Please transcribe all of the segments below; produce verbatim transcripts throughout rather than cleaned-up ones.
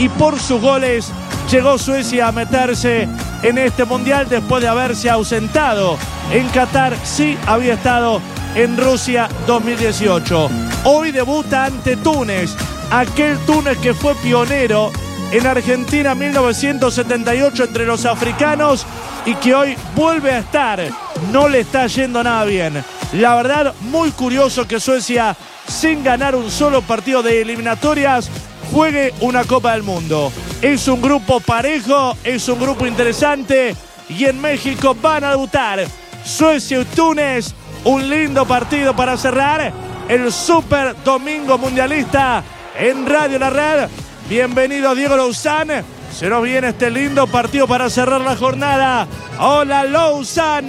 y por sus goles llegó Suecia a meterse en este mundial después de haberse ausentado en Qatar. Sí había estado en Rusia dos mil dieciocho. Hoy debuta ante Túnez, aquel Túnez que fue pionero en Argentina mil novecientos setenta y ocho entre los africanos y que hoy vuelve a estar. No le está yendo nada bien. La verdad, muy curioso que Suecia, sin ganar un solo partido de eliminatorias, juegue una Copa del Mundo. Es un grupo parejo, es un grupo interesante y en México van a debutar Suecia y Túnez. Un lindo partido para cerrar el Super Domingo Mundialista en Radio La Red. Bienvenido Diego Lozán. Se nos viene este lindo partido para cerrar la jornada. Hola Lozán.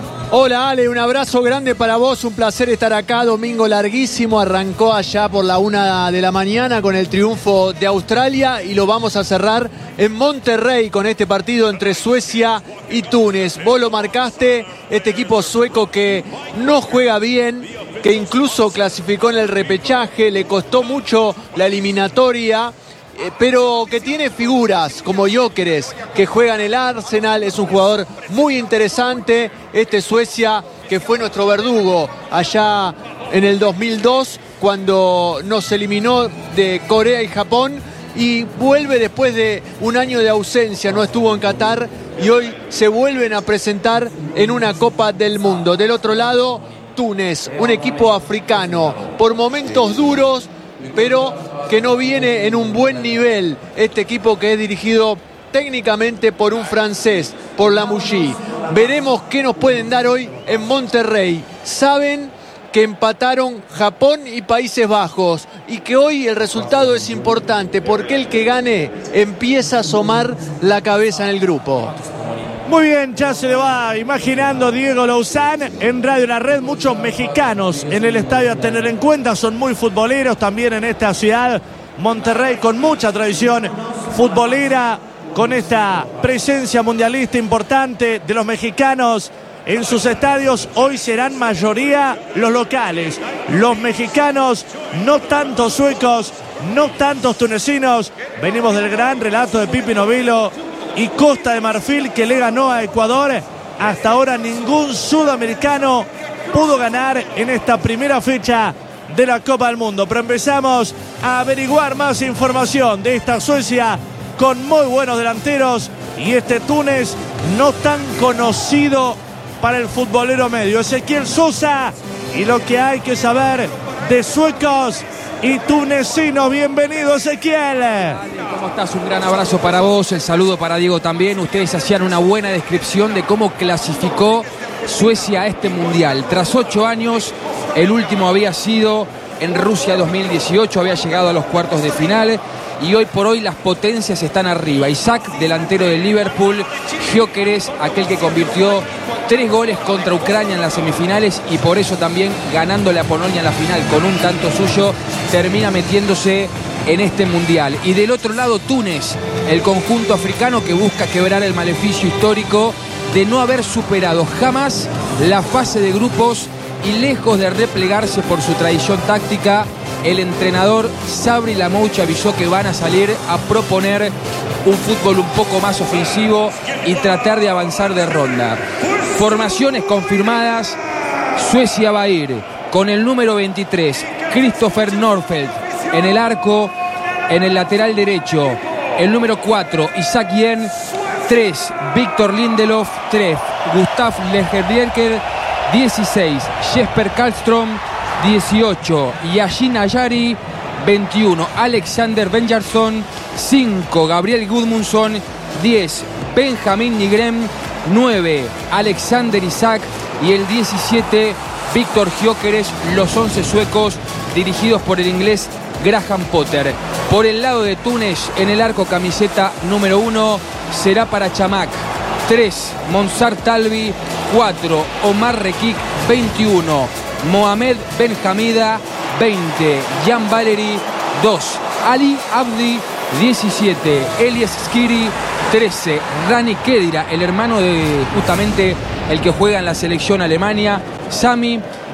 Hola Ale, un abrazo grande para vos, un placer estar acá, domingo larguísimo, arrancó allá por la una de la mañana con el triunfo de Australia y lo vamos a cerrar en Monterrey con este partido entre Suecia y Túnez. Vos lo marcaste, este equipo sueco que no juega bien, que incluso clasificó en el repechaje, le costó mucho la eliminatoria, Eh, pero que tiene figuras como Gyökeres, que juega en el Arsenal, es un jugador muy interesante. Este Suecia que fue nuestro verdugo allá en el dos mil dos cuando nos eliminó de Corea y Japón y vuelve después de un año de ausencia, no estuvo en Qatar y hoy se vuelven a presentar en una Copa del Mundo. Del otro lado, Túnez, un equipo africano, por momentos duros, pero que no viene en un buen nivel. Este equipo que es dirigido técnicamente por un francés, por Lamouchi. Veremos qué nos pueden dar hoy en Monterrey. Saben que empataron Japón y Países Bajos y que hoy el resultado es importante porque el que gane empieza a asomar la cabeza en el grupo. Muy bien, ya se le va imaginando Diego Lozán en Radio La Red. Muchos mexicanos en el estadio a tener en cuenta, son muy futboleros también en esta ciudad. Monterrey con mucha tradición futbolera, con esta presencia mundialista importante de los mexicanos en sus estadios. Hoy serán mayoría los locales, los mexicanos, no tantos suecos, no tantos tunecinos. Venimos del gran relato de Pipi Novilo y Costa de Marfil que le ganó a Ecuador. Hasta ahora ningún sudamericano pudo ganar en esta primera fecha de la Copa del Mundo. Pero empezamos a averiguar más información de esta Suecia con muy buenos delanteros y este Túnez no tan conocido para el futbolero medio. Ezequiel Sosa y lo que hay que saber de suecos y tunecinos. Bienvenido, Ezequiel. ¿Cómo estás? Un gran abrazo para vos, el saludo para Diego también. Ustedes hacían una buena descripción de cómo clasificó Suecia a este mundial. Tras ocho años, el último había sido en Rusia dos mil dieciocho, había llegado a los cuartos de final y hoy por hoy las potencias están arriba. Isaac, delantero del Liverpool, Gyökeres, aquel que convirtió tres goles contra Ucrania en las semifinales y por eso también ganándole a Polonia en la final con un tanto suyo, termina metiéndose en este mundial. Y del otro lado, Túnez, el conjunto africano que busca quebrar el maleficio histórico de no haber superado jamás la fase de grupos y lejos de replegarse por su tradición táctica, el entrenador Sabri Lamouchi avisó que van a salir a proponer un fútbol un poco más ofensivo y tratar de avanzar de ronda. Formaciones confirmadas: Suecia va a ir con el número veintitrés, Christopher Nordfeldt en el arco, en el lateral derecho, el número cuatro, Isaac Yen, tres, Victor Lindelof, tres, Gustav Legerbjerker, dieciséis, Jesper Karlström, dieciocho, Yashin Ayari, veintiuno, Alexander Benjarsson, cinco, Gabriel Gudmundsson, diez, Benjamin Nygren, nueve, Alexander Isak y el diecisiete, Víctor Gyökeres, los once suecos dirigidos por el inglés Graham Potter. Por el lado de Túnez, en el arco, camiseta número uno será para Chamakh, tres, Monsar Talbi, cuatro, Omar Rekik, veintiuno, Mohamed Benhamida, veinte, Jan Valery, dos, Ali Abdi, diecisiete, Elias Skiri, trece, Rani Kedira, el hermano de justamente el que juega en la selección Alemania, Sami,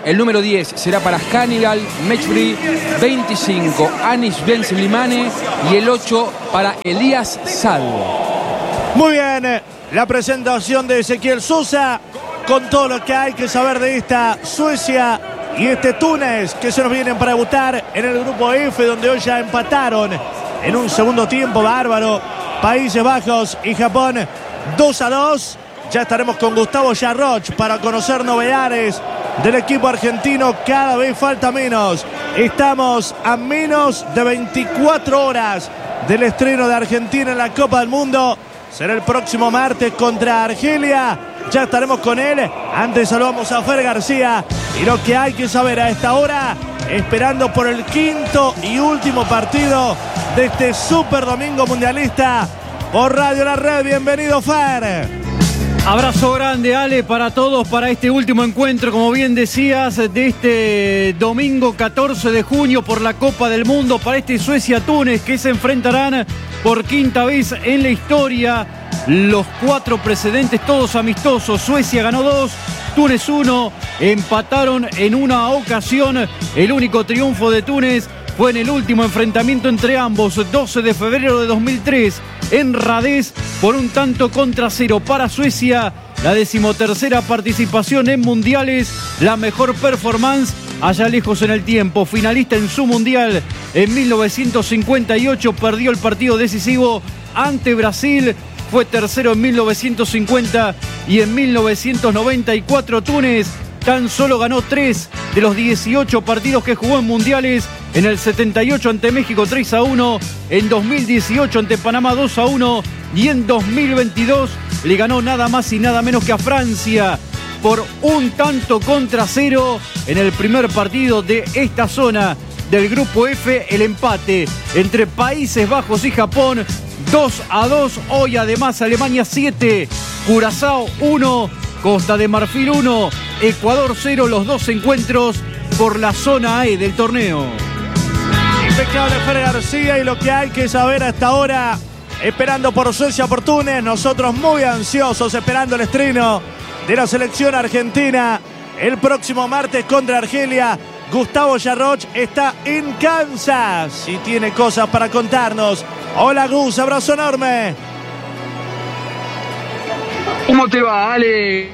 El número diez será para Hannibal Mejbri, veinticinco Anis Ben Slimane y el ocho para Elías Salvo. Muy bien, la presentación de Ezequiel Sosa con todo lo que hay que saber de esta Suecia y este Túnez que se nos vienen para debutar en el grupo F, donde hoy ya empataron en un segundo tiempo bárbaro Países Bajos y Japón dos a dos. Ya estaremos con Gustavo Yarroch para conocer novedades del equipo argentino. Cada vez falta menos. Estamos a menos de veinticuatro horas del estreno de Argentina en la Copa del Mundo. Será el próximo martes contra Argelia. Ya estaremos con él. Antes saludamos a Fer García. Y lo que hay que saber a esta hora, esperando por el quinto y último partido de este Super Domingo Mundialista por Radio La Red. Bienvenido, Fer. Abrazo grande, Ale, para todos, para este último encuentro, como bien decías, de este domingo catorce de junio por la Copa del Mundo, para este Suecia-Túnez, que se enfrentarán por quinta vez en la historia. Los cuatro precedentes, todos amistosos. Suecia ganó dos, Túnez uno, empataron en una ocasión. El único triunfo de Túnez fue en el último enfrentamiento entre ambos, doce de febrero de dos mil tres, en Radez, por un tanto contra cero. Para Suecia, la decimotercera participación en mundiales, la mejor performance allá lejos en el tiempo. Finalista en su mundial en mil novecientos cincuenta y ocho, perdió el partido decisivo ante Brasil. Fue tercero en mil novecientos cincuenta y en mil novecientos noventa y cuatro Túnez tan solo ganó tres de los dieciocho partidos que jugó en mundiales. En el setenta y ocho ante México tres a uno, en dos mil dieciocho ante Panamá dos a uno y en dos mil veintidós le ganó nada más y nada menos que a Francia por un tanto contra cero en el primer partido de esta zona del grupo F. El empate entre Países Bajos y Japón dos a dos. Hoy además Alemania siete, Curazao uno, Costa de Marfil uno, Ecuador cero, los dos encuentros por la zona E del torneo. Impecable Fer García, y lo que hay que saber hasta ahora, esperando por Suecia, por Túnez, nosotros muy ansiosos esperando el estreno de la selección argentina el próximo martes contra Argelia. Gustavo Yarroch está en Kansas y tiene cosas para contarnos. Hola Gus, abrazo enorme. ¿Cómo te va, Ale?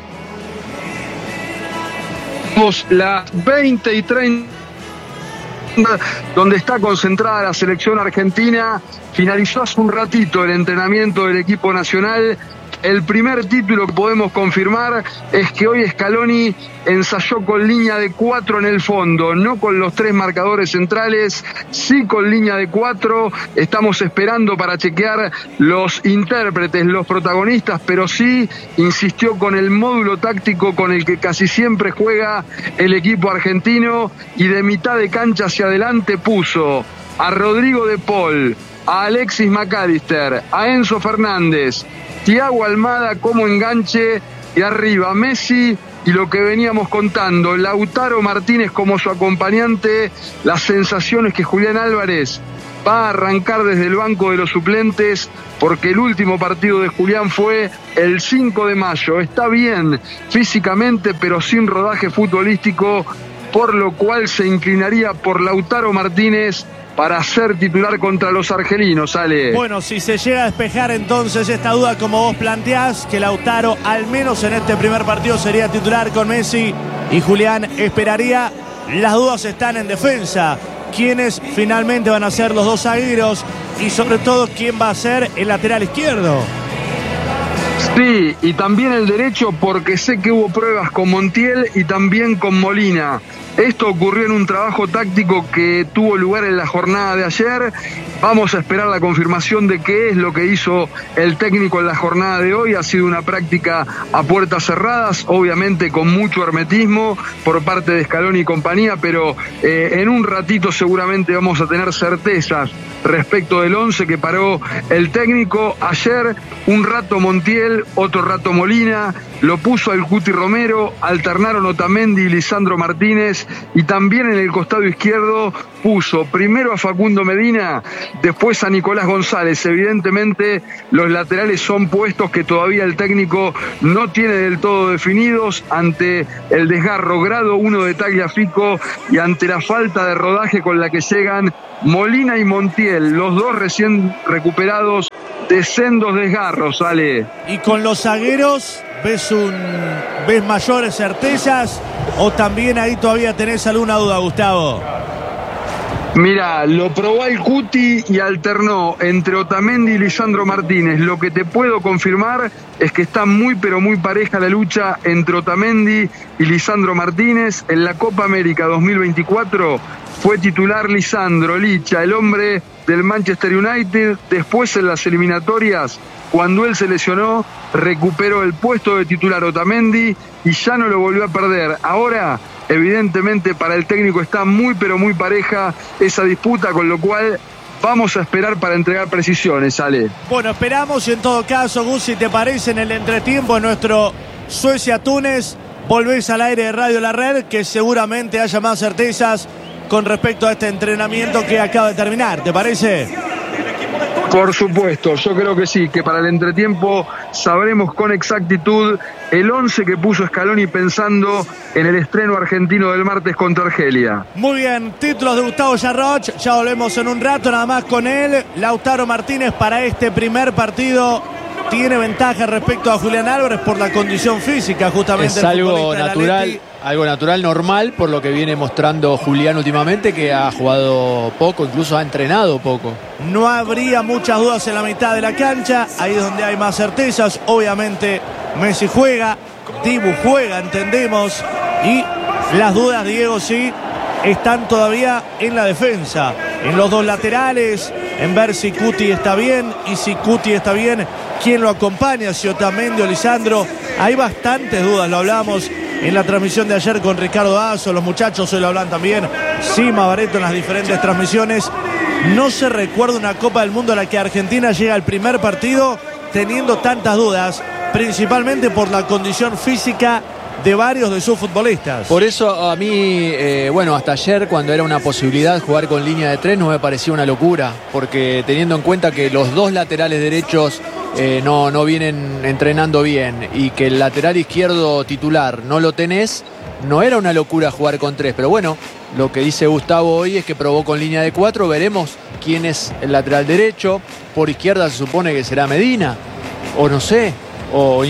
Las veinte y treinta, donde está concentrada la selección argentina. Finalizó hace un ratito el entrenamiento del equipo nacional. El primer título que podemos confirmar es que hoy Scaloni ensayó con línea de cuatro en el fondo, no con los tres marcadores centrales, sí con línea de cuatro. Estamos esperando para chequear los intérpretes, los protagonistas, pero sí insistió con el módulo táctico con el que casi siempre juega el equipo argentino, y de mitad de cancha hacia adelante puso a Rodrigo de Paul, a Alexis McAllister, a Enzo Fernández, Thiago Almada como enganche, y arriba Messi, y lo que veníamos contando, Lautaro Martínez como su acompañante. Las sensaciones que Julián Álvarez va a arrancar desde el banco de los suplentes, porque el último partido de Julián fue el cinco de mayo. Está bien físicamente, pero sin rodaje futbolístico, por lo cual se inclinaría por Lautaro Martínez para ser titular contra los argelinos, Ale. Bueno, si se llega a despejar entonces esta duda, como vos planteás, que Lautaro al menos en este primer partido sería titular con Messi y Julián esperaría, las dudas están en defensa. ¿Quiénes finalmente van a ser los dos zagueros? Y sobre todo, ¿quién va a ser el lateral izquierdo? Sí, y también el derecho, porque sé que hubo pruebas con Montiel y también con Molina. Esto ocurrió en un trabajo táctico que tuvo lugar en la jornada de ayer. Vamos a esperar la confirmación de qué es lo que hizo el técnico en la jornada de hoy. Ha sido una práctica a puertas cerradas, obviamente con mucho hermetismo por parte de Scaloni y compañía, pero eh, en un ratito seguramente vamos a tener certezas respecto del once que paró el técnico. Ayer un rato Montiel Montiel, otro rato Molina, lo puso al Cuti Romero, alternaron Otamendi y Lisandro Martínez, y también en el costado izquierdo puso primero a Facundo Medina, después a Nicolás González. Evidentemente los laterales son puestos que todavía el técnico no tiene del todo definidos ante el desgarro grado uno de Tagliafico y ante la falta de rodaje con la que llegan Molina y Montiel, los dos recién recuperados de sendos desgarros, Ale. Y con los zagueros, ¿ves un ves mayores certezas o también ahí todavía tenés alguna duda, Gustavo? Mira, lo probó el Cuti y alternó entre Otamendi y Lisandro Martínez. Lo que te puedo confirmar es que está muy pero muy pareja la lucha entre Otamendi y Lisandro Martínez. En la Copa América dos mil veinticuatro fue titular Lisandro Licha, el hombre del Manchester United. Después en las eliminatorias, cuando él se lesionó, recuperó el puesto de titular Otamendi y ya no lo volvió a perder. Ahora, evidentemente, para el técnico está muy pero muy pareja esa disputa, con lo cual vamos a esperar para entregar precisiones, Ale. Bueno, esperamos y en todo caso, Gus, si te parece, en el entretiempo en nuestro Suecia-Túnez, volvés al aire de Radio La Red, que seguramente haya más certezas con respecto a este entrenamiento que acaba de terminar, ¿te parece? Por supuesto, yo creo que sí, que para el entretiempo sabremos con exactitud el once que puso Scaloni pensando en el estreno argentino del martes contra Argelia. Muy bien, títulos de Gustavo Yarroch, ya volvemos en un rato nada más con él. Lautaro Martínez para este primer partido tiene ventaja respecto a Julián Álvarez por la condición física, justamente. Es algo natural, algo natural, normal, por lo que viene mostrando Julián últimamente, que ha jugado poco, incluso ha entrenado poco. No habría muchas dudas en la mitad de la cancha, ahí es donde hay más certezas. Obviamente Messi juega, Dibu juega, entendemos, y las dudas, Diego, sí, están todavía en la defensa, en los dos laterales, en ver si Cuti está bien, y si Cuti está bien, ¿quién lo acompaña? Si Otamendi o Lisandro. Hay bastantes dudas, lo hablamos en la transmisión de ayer con Ricardo Azo, los muchachos hoy lo hablan también, Sima Bareto en las diferentes transmisiones. No se recuerda una Copa del Mundo a la que Argentina llega al primer partido teniendo tantas dudas, principalmente por la condición física de varios de sus futbolistas. Por eso a mí, eh, bueno, hasta ayer, cuando era una posibilidad jugar con línea de tres, no me parecía una locura, porque teniendo en cuenta que los dos laterales derechos eh, no, no vienen entrenando bien y que el lateral izquierdo titular no lo tenés, no era una locura jugar con tres. Pero bueno, lo que dice Gustavo hoy es que probó con línea de cuatro. Veremos quién es el lateral derecho. Por izquierda se supone que será Medina, o no sé. O,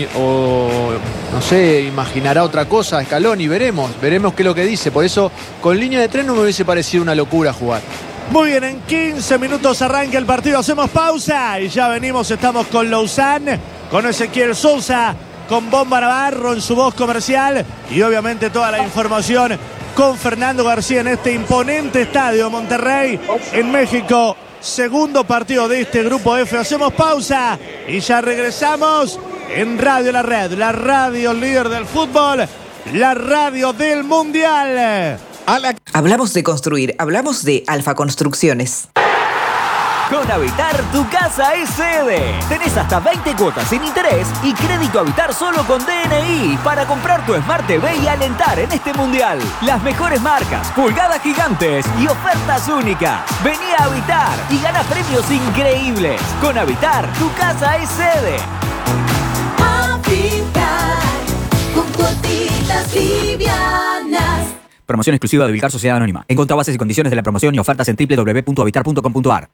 o no sé, imaginará otra cosa Scaloni, veremos, veremos qué es lo que dice. Por eso, con línea de tres no me hubiese parecido una locura jugar. Muy bien, en quince minutos arranca el partido, hacemos pausa y ya venimos, estamos con Lausanne, con Ezequiel Sousa, con Bomba Navarro en su voz comercial y obviamente toda la información con Fernando García en este imponente estadio Monterrey, en México. Segundo partido de este grupo F. Hacemos pausa y ya regresamos en Radio La Red, la radio líder del fútbol, la radio del mundial. Hablamos de construir, hablamos de Alfa Construcciones. Con Habitar, tu casa es sede. Tenés hasta veinte cuotas sin interés y crédito Habitar solo con D N I para comprar tu Smart T V y alentar en este mundial. Las mejores marcas, pulgadas gigantes y ofertas únicas. Vení a Habitar y gana premios increíbles. Con Habitar, tu casa es sede. Habitar, con cuotitas livianas. Promoción exclusiva de Ubicar Sociedad Anónima. Encontrá bases y condiciones de la promoción y ofertas en doble u doble u doble u punto habitar punto com punto a r.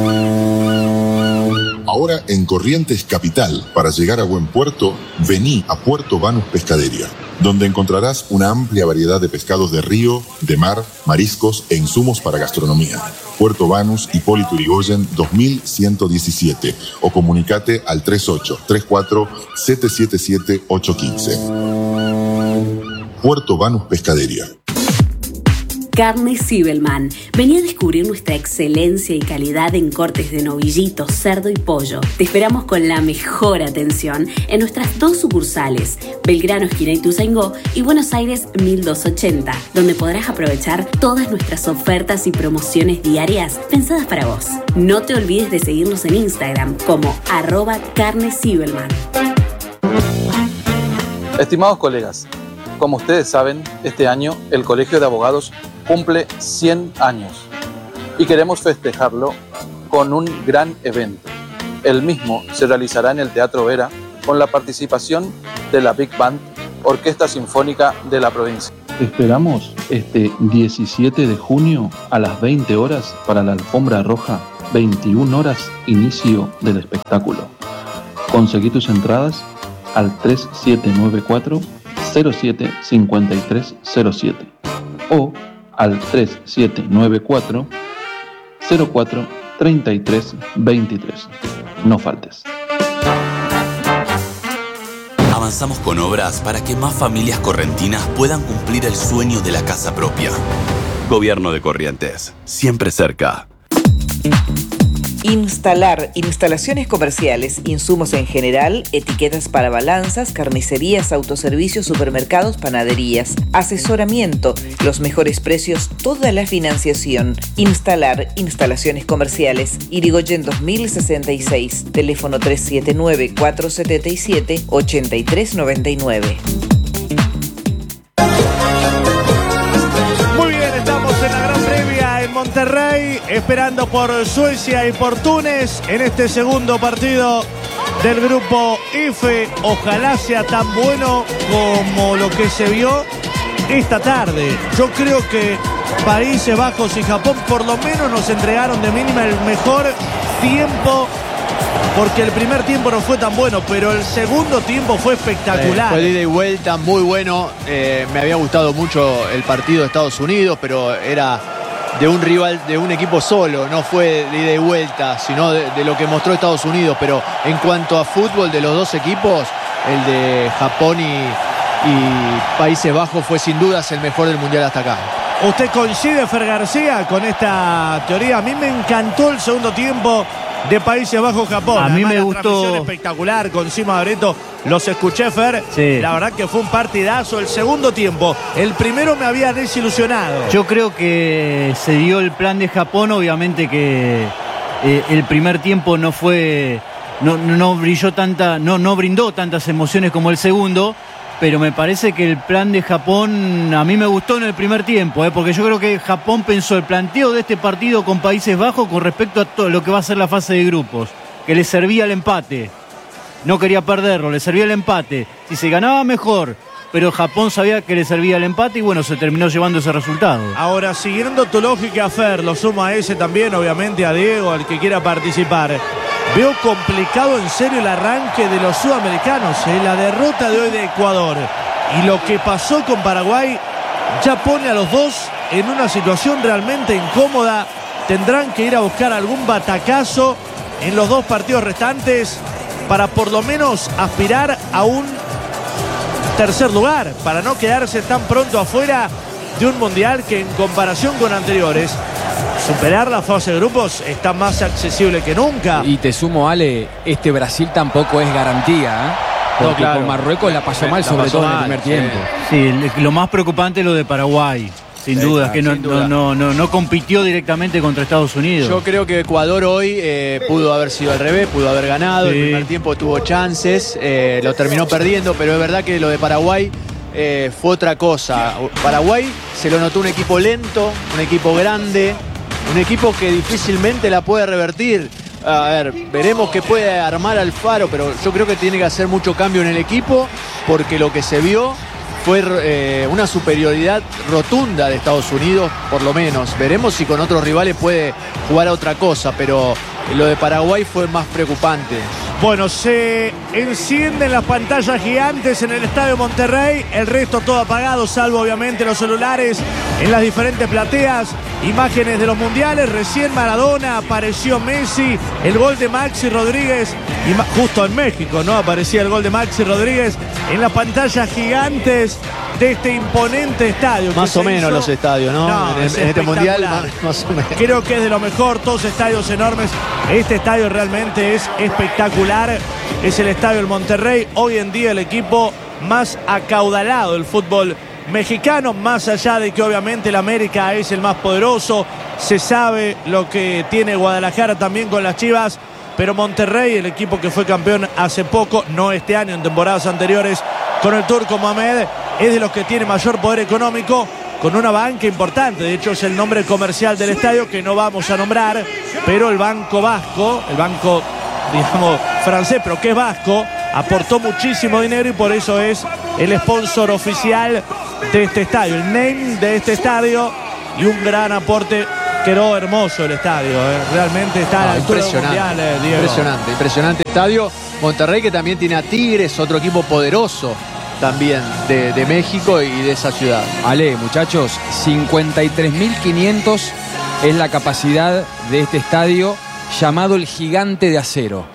Ahora en Corrientes Capital, para llegar a buen puerto, vení a Puerto Banús Pescadería, donde encontrarás una amplia variedad de pescados de río, de mar, mariscos e insumos para gastronomía. Puerto Banús, Hipólito Yrigoyen dos mil ciento diecisiete o comunicate al tres ocho tres cuatro siete siete siete ocho uno cinco. Puerto Banús Pescadería. Carne Zibelman. Vení a descubrir nuestra excelencia y calidad en cortes de novillito, cerdo y pollo. Te esperamos con la mejor atención en nuestras dos sucursales, Belgrano, esquina Ituzaingó, y Buenos Aires mil doscientos ochenta, donde podrás aprovechar todas nuestras ofertas y promociones diarias pensadas para vos. No te olvides de seguirnos en Instagram como arroba carne Zibelman. Estimados colegas, como ustedes saben, este año el Colegio de Abogados cumple cien años y queremos festejarlo con un gran evento. El mismo se realizará en el Teatro Vera con la participación de la Big Band, Orquesta Sinfónica de la provincia. Te esperamos este diecisiete de junio a las veinte horas para la alfombra roja, veintiuna horas inicio del espectáculo. Conseguí tus entradas al tres siete nueve cuatro cero siete cinco tres cero siete o al tres siete nueve cuatro cero cuatro treinta y tres veintitrés. No faltes. Avanzamos con obras para que más familias correntinas puedan cumplir el sueño de la casa propia. Gobierno de Corrientes, siempre cerca. Instalar, instalaciones comerciales, insumos en general, etiquetas para balanzas, carnicerías, autoservicios, supermercados, panaderías, asesoramiento, los mejores precios, toda la financiación. Instalar, instalaciones comerciales, Irigoyen dos mil sesenta y seis, teléfono tres siete nueve cuatro siete siete ocho tres nueve nueve. Muy bien, estamos en la gran previa en Monterrey, esperando por Suecia y por Túnez en este segundo partido del grupo F. Ojalá sea tan bueno como lo que se vio esta tarde. Yo creo que Países Bajos y Japón por lo menos nos entregaron de mínima el mejor tiempo, porque el primer tiempo no fue tan bueno, pero el segundo tiempo fue espectacular. Eh, fue de ida y vuelta, muy bueno. Eh, me había gustado mucho el partido de Estados Unidos, pero era de un rival, de un equipo solo. No fue de ida y vuelta, sino de, de lo que mostró Estados Unidos. Pero en cuanto a fútbol de los dos equipos, el de Japón y, y Países Bajos fue sin dudas el mejor del Mundial hasta acá. ¿Usted coincide, Fer García, con esta teoría? A mí me encantó el segundo tiempo de Países Bajos-Japón. A Además, mí me la gustó. transmisión espectacular con Sima Bareto. Los escuché, Fer. Sí. La verdad que fue un partidazo el segundo tiempo. El primero me había desilusionado. Yo creo que se dio el plan de Japón, obviamente que eh, el primer tiempo no fue, no, no brilló tanta, no, no brindó tantas emociones como el segundo, pero me parece que el plan de Japón a mí me gustó en el primer tiempo, eh, porque yo creo que Japón pensó el planteo de este partido con Países Bajos con respecto a todo lo que va a ser la fase de grupos, que le servía el empate. No quería perderlo, le servía el empate. Si se ganaba, mejor. Pero Japón sabía que le servía el empate y bueno, se terminó llevando ese resultado. Ahora, siguiendo tu lógica, Fer, lo sumo a ese también, obviamente a Diego, al que quiera participar. Veo complicado en serio el arranque de los sudamericanos, ¿eh? La derrota de hoy de Ecuador y lo que pasó con Paraguay ya pone a los dos en una situación realmente incómoda. Tendrán que ir a buscar algún batacazo en los dos partidos restantes para por lo menos aspirar a un tercer lugar, para no quedarse tan pronto afuera de un mundial que en comparación con anteriores, superar la fase de grupos está más accesible que nunca. Y te sumo, Ale, este Brasil tampoco es garantía, ¿eh? Porque no, claro. con Marruecos la pasó mal, La sobre pasó todo mal, en el primer sí. tiempo. Sí, lo más preocupante es lo de Paraguay. Sin Sí, duda, claro, que no, sin duda. no, no, no, no compitió directamente contra Estados Unidos. Yo creo que Ecuador hoy eh, pudo haber sido al revés, pudo haber ganado. Sí. El primer tiempo tuvo chances, eh, lo terminó perdiendo, pero es verdad que lo de Paraguay eh, fue otra cosa. Paraguay se lo notó un equipo lento, un equipo grande, un equipo que difícilmente la puede revertir. A ver, veremos qué puede armar Alfaro, pero yo creo que tiene que hacer mucho cambio en el equipo, porque lo que se vio fue eh, una superioridad rotunda de Estados Unidos, por lo menos. Veremos si con otros rivales puede jugar a otra cosa, pero lo de Paraguay fue más preocupante. Bueno, se encienden las pantallas gigantes en el Estadio Monterrey, el resto todo apagado, salvo obviamente los celulares en las diferentes plateas. Imágenes de los mundiales, recién Maradona, apareció Messi, el gol de Maxi Rodríguez, y justo en México, ¿no? Aparecía el gol de Maxi Rodríguez en las pantallas gigantes de este imponente estadio. Más o menos hizo... los estadios, ¿no? no en, en este mundial, más, más o menos. Creo que es de lo mejor, todos estadios enormes. Este estadio realmente es espectacular. Es el estadio del Monterrey, hoy en día el equipo más acaudalado del fútbol mexicano, más allá de que obviamente el América es el más poderoso. Se sabe lo que tiene Guadalajara también con las Chivas. pero Monterrey, el equipo que fue campeón hace poco, no este año, en temporadas anteriores, con el Turco Mohamed, es de los que tiene mayor poder económico, con una banca importante. De hecho, es el nombre comercial del estadio que no vamos a nombrar, pero el Banco Vasco, el banco, digamos, francés, pero que es vasco, aportó muchísimo dinero y por eso es el sponsor oficial de este estadio, el name de este estadio, y un gran aporte. Quedó hermoso el estadio, ¿eh? Realmente está a la Ah, altura impresionante, mundial, eh, Diego. impresionante, impresionante estadio. Monterrey, que también tiene a Tigres, otro equipo poderoso también de, de México y de esa ciudad. Ale, muchachos, cincuenta y tres mil quinientos es la capacidad de este estadio llamado el Gigante de Acero.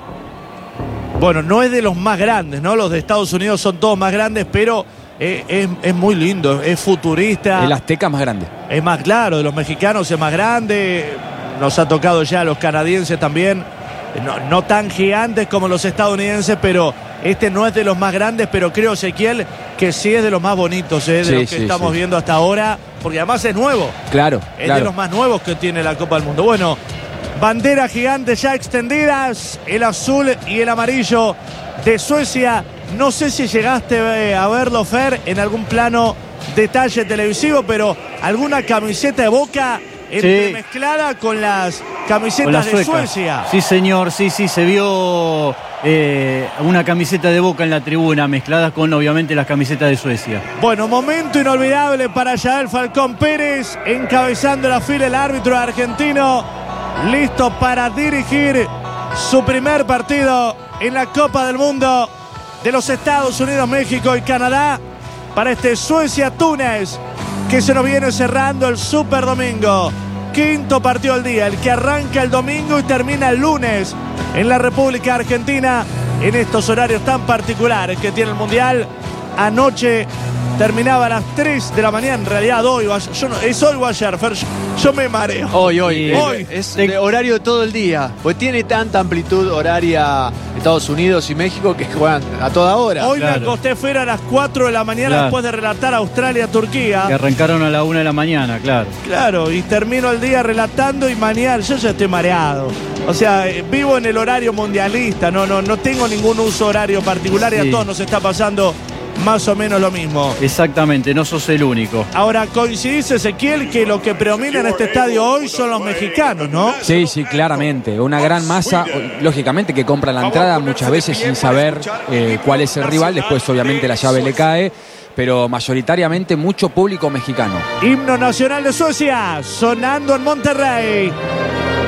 Bueno, no es de los más grandes, ¿no? Los de Estados Unidos son todos más grandes, pero es, es, es muy lindo, es futurista. El Azteca más grande. Es más claro, de los mexicanos es más grande. Nos ha tocado ya a los canadienses también. No, no tan gigantes como los estadounidenses, pero este no es de los más grandes, pero creo, Ezequiel, que sí es de los más bonitos, ¿eh? De Sí, los que sí, estamos sí. viendo hasta ahora, porque además es nuevo. Claro, Es claro. de los más nuevos que tiene la Copa del Mundo. Bueno, banderas gigantes ya extendidas, el azul y el amarillo de Suecia. No sé si llegaste eh, a verlo, Fer, en algún plano detalle televisivo, pero alguna camiseta de Boca entremezclada con las camisetas Con la de sueca. Suecia. Sí, señor, sí, sí, se vio eh, una camiseta de Boca en la tribuna, mezcladas con obviamente las camisetas de Suecia. Bueno, momento inolvidable para Yael Falcón Pérez, encabezando la fila el árbitro argentino, listo para dirigir su primer partido en la Copa del Mundo de los Estados Unidos, México y Canadá, para este Suecia-Túnez, que se nos viene cerrando el Super Domingo. Quinto partido del día, el que arranca el domingo y termina el lunes en la República Argentina, en estos horarios tan particulares que tiene el Mundial. Anoche terminaba a las tres de la mañana, en realidad hoy, yo no, es hoy o ayer, Fer, yo, yo me mareo. Hoy, hoy. Sí. Hoy. Es de horario todo el día. Pues tiene tanta amplitud horaria Estados Unidos y México que juegan a toda hora. Hoy Claro. me acosté fuera a las cuatro de la mañana Claro. después de relatar Australia-Turquía. Que arrancaron a la una de la mañana, claro. Claro, y termino el día relatando y mañana yo ya estoy mareado. O sea, eh, vivo en el horario mundialista, no, no, no tengo ningún uso horario particular y Sí. a todos nos está pasando más o menos lo mismo. Exactamente, no sos el único. Ahora, coincidís, Ezequiel, que lo que predomina en este estadio hoy son los mexicanos, ¿no? Sí, sí, claramente. Una gran masa, lógicamente, que compra la entrada muchas veces sin saber eh, cuál es el rival. Después, obviamente, la llave le cae. Pero mayoritariamente mucho público mexicano. Himno nacional de Suecia, sonando en Monterrey.